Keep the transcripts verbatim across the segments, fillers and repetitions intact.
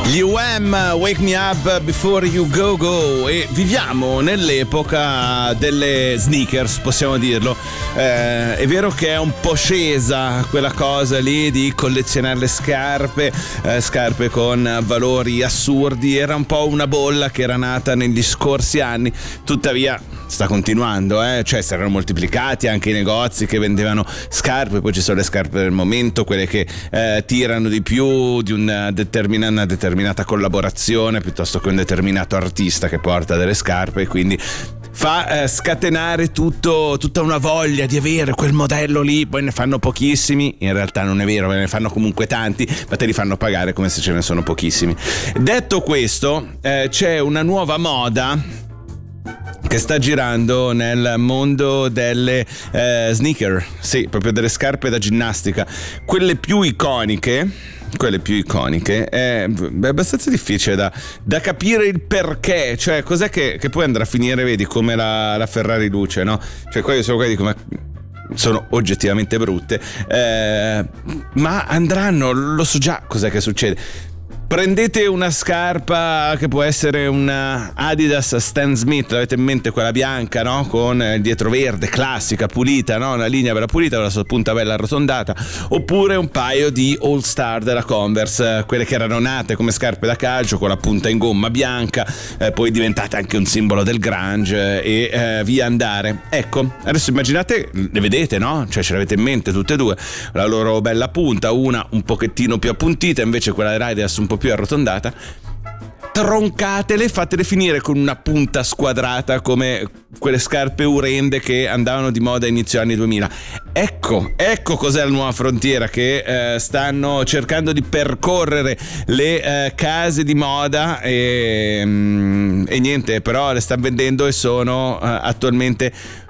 Gli U M, Wake Me Up Before You Go Go, e viviamo nell'epoca delle sneakers, possiamo dirlo. Eh, è vero che è un po' scesa quella cosa lì di collezionare le scarpe, eh, scarpe con valori assurdi, era un po' una bolla che era nata negli scorsi anni, tuttavia sta continuando, eh? Cioè si erano moltiplicati anche i negozi che vendevano scarpe, poi ci sono le scarpe del momento, quelle che eh, tirano di più di una, determina, una determinata collaborazione piuttosto che un determinato artista che porta delle scarpe, quindi fa eh, scatenare tutto, tutta una voglia di avere quel modello lì. Poi ne fanno pochissimi, in realtà non è vero, ne fanno comunque tanti, ma te li fanno pagare come se ce ne sono pochissimi. Detto questo, eh, c'è una nuova moda che sta girando nel mondo delle eh, sneaker, sì, proprio delle scarpe da ginnastica, quelle più iconiche. Quelle più iconiche è, è abbastanza difficile da, da capire il perché, cioè cos'è che, che poi andrà a finire, vedi, come la, la Ferrari Luce, no? Cioè quelli sono quelli come sono oggettivamente brutte, eh, ma andranno, lo so già cos'è che succede. Prendete una scarpa che può essere una Adidas Stan Smith, avete in mente quella bianca, no? Con il dietro verde, classica, pulita, no? Una linea bella pulita con la sua punta bella arrotondata, oppure un paio di All Star della Converse, quelle che erano nate come scarpe da calcio con la punta in gomma bianca, eh, poi diventate anche un simbolo del grunge e eh, via andare. Ecco, adesso immaginate, le vedete, no? Cioè ce l'avete in mente tutte e due, la loro bella punta, una un pochettino più appuntita, invece quella di Adidas un po' più arrotondata. Troncatele, fatele finire con una punta squadrata come quelle scarpe urende che andavano di moda a inizio anni duemila. Ecco, ecco cos'è la nuova frontiera che eh, stanno cercando di percorrere le eh, case di moda e, mm, e niente, però le stanno vendendo e sono eh, attualmente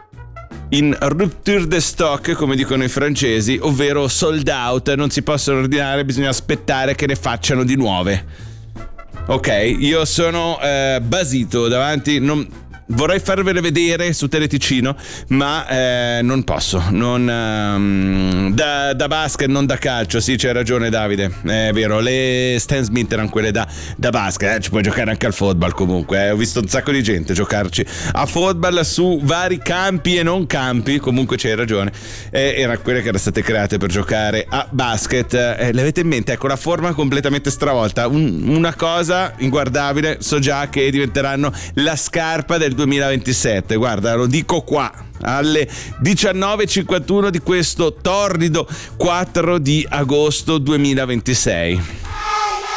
in rupture de stock, come dicono i francesi, ovvero sold out, non si possono ordinare, bisogna aspettare che ne facciano di nuove. Ok, io sono eh, basito davanti, non vorrei farvele vedere su Teleticino, ma eh, non posso, non um, da, da basket, non da calcio. Sì, c'hai ragione Davide, è vero, le Stan Smith erano quelle da, da basket, eh, ci puoi giocare anche al football comunque, eh. Ho visto un sacco di gente giocarci a football su vari campi e non campi, comunque c'hai ragione, eh, erano quelle che erano state create per giocare a basket, eh, le avete in mente? Ecco, la forma completamente stravolta, un, una cosa inguardabile, so già che diventeranno la scarpa del duemilaventisette, guarda, lo dico qua alle diciannove e cinquantuno di questo torrido quattro di agosto duemilaventisei.